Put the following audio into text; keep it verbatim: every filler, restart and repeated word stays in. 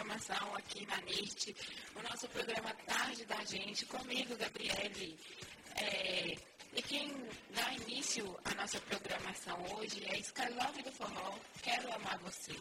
programação aqui na NIRT, o nosso programa Tarde da Gente, comigo, Gabriele. É, e quem dá início à nossa programação hoje é Skylove do Forró, Quero Amar Você.